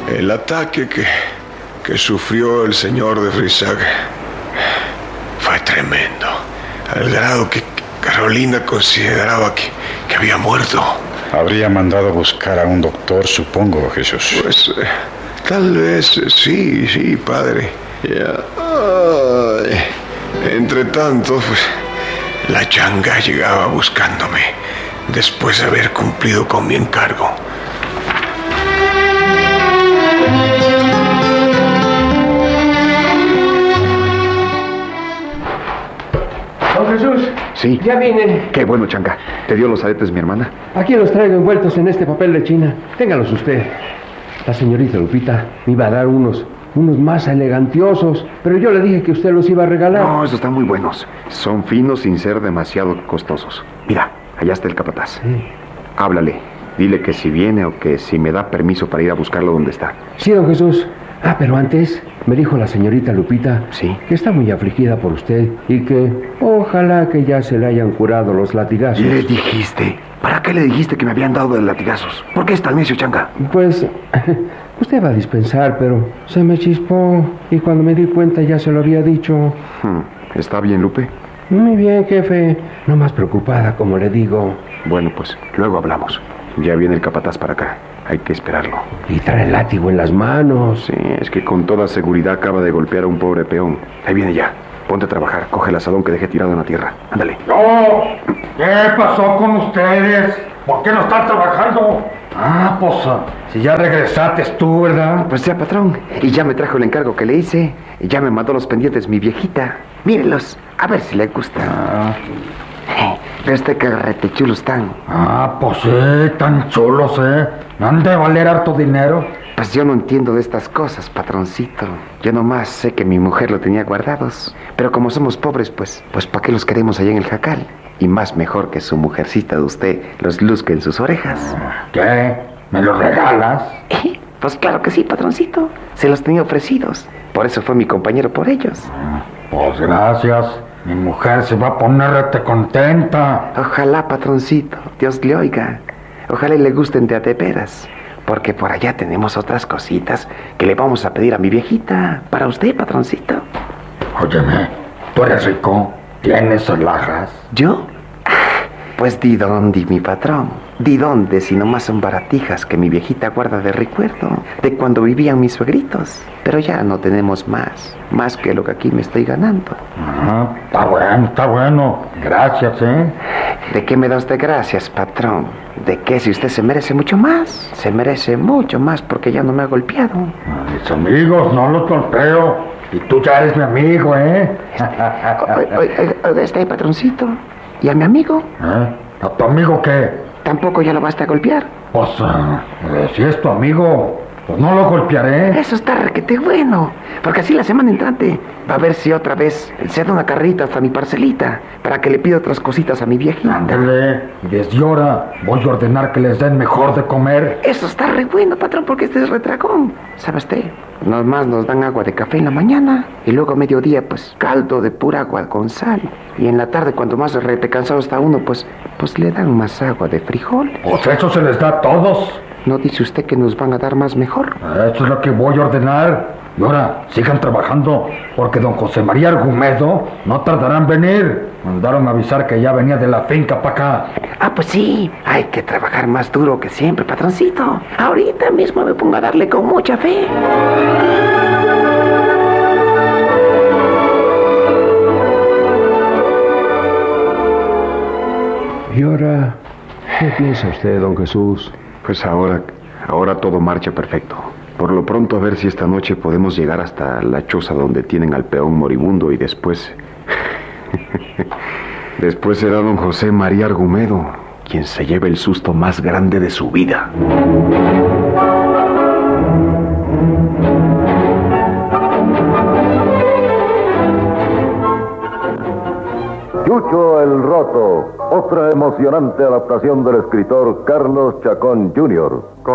El ataque que sufrió el señor de Frisac fue tremendo, al grado que Carolina consideraba que había muerto. Habría mandado a buscar a un doctor, supongo, Jesús. Pues tal vez sí, padre. Entre tanto, pues, la changa llegaba buscándome después de haber cumplido con mi encargo. Don Jesús. Sí. Ya vine. Qué bueno, changa. ¿Te dio los aretes mi hermana? Aquí los traigo envueltos en este papel de China. Téngalos usted. La señorita Lupita me iba a dar unos más elegantiosos, pero yo le dije que usted los iba a regalar. No, esos están muy buenos. Son finos sin ser demasiado costosos. Mira, allá está el capataz. Sí. Háblale. Dile que si viene o que si me da permiso para ir a buscarlo donde está. Sí, don Jesús. Pero antes me dijo la señorita Lupita que está muy afligida por usted y que ojalá que ya se le hayan curado los latigazos. ¿Le dijiste? ¿Para qué le dijiste que me habían dado de latigazos? ¿Por qué es tan necio, changa? Pues usted va a dispensar, pero se me chispó y cuando me di cuenta ya se lo había dicho. ¿Está bien, Lupe? Muy bien, jefe. No más preocupada, como le digo. Bueno, pues luego hablamos. Ya viene el capataz para acá. Hay que esperarlo. Y trae el látigo en las manos. Sí, es que con toda seguridad acaba de golpear a un pobre peón. Ahí viene ya. Ponte a trabajar. Coge el asadón que dejé tirado en la tierra. Ándale. ¡No! ¿Qué pasó con ustedes? ¿Por qué no están trabajando? Pues, si ya regresaste tú, ¿verdad? Pues ya, patrón. Y ya me trajo el encargo que le hice. Y ya me mandó los pendientes mi viejita. Mírenlos. A ver si le gusta. Pero que retechulos están. Pues sí, tan chulos, ¿Han de valer harto dinero? Pues yo no entiendo de estas cosas, patroncito. Yo nomás sé que mi mujer lo tenía guardados. Pero como somos pobres, pues ¿para qué los queremos allá en el jacal? Y más mejor que su mujercita de usted los luzca en sus orejas. ¿Qué? ¿Me los regalas? Pues claro que sí, patroncito. Se los tenía ofrecidos. Por eso fue mi compañero por ellos. Pues gracias. Mi mujer se va a poner rete contenta. Ojalá, patroncito. Dios le oiga. Ojalá y le gusten de veras. Porque por allá tenemos otras cositas que le vamos a pedir a mi viejita. Para usted, patroncito. Óyeme, tú eres rico. ¿Tienes alhajas? ¿Yo? Pues di dónde, mi patrón. Di dónde, si nomás son baratijas que mi viejita guarda de recuerdo de cuando vivían mis suegritos. Pero ya no tenemos más que lo que aquí me estoy ganando. Está bueno. Gracias, ¿De qué me da usted gracias, patrón? ¿De qué si usted se merece mucho más? Se merece mucho más porque ya no me ha golpeado. A mis amigos no los golpeo. Y tú ya eres mi amigo, Oiga, patroncito. ¿Y a mi amigo? ¿A tu amigo qué? ¿Tampoco ya lo basta a golpear? Pues, si es tu amigo, pues no lo golpearé. Eso está requete bueno, porque así la semana entrante va a ver si otra vez se da una carrita hasta mi parcelita, para que le pida otras cositas a mi viejita. Ándale, y desde ahora voy a ordenar que les den mejor de comer. Eso está re bueno, patrón, porque este es retragón. ¿Sabe usted? Nomás nos dan agua de café en la mañana, y luego a mediodía, pues, caldo de pura agua con sal. Y en la tarde, cuando más rete cansado está uno, pues le dan más agua de frijol. Pues eso se les da a todos. ¿No dice usted que nos van a dar más mejor? Eso es lo que voy a ordenar. Y ahora, sigan trabajando, porque don José María Argumedo no tardará en venir. Mandaron a avisar que ya venía de la finca para acá. Pues sí, hay que trabajar más duro que siempre, patroncito. Ahorita mismo me pongo a darle con mucha fe. ¿Y ahora qué piensa usted, don Jesús? Pues ahora todo marcha perfecto. Por lo pronto a ver si esta noche podemos llegar hasta la choza donde tienen al peón moribundo y después... después será don José María Argumedo quien se lleve el susto más grande de su vida. Chucho el Roto, otra emocionante adaptación del escritor Carlos Chacón Jr.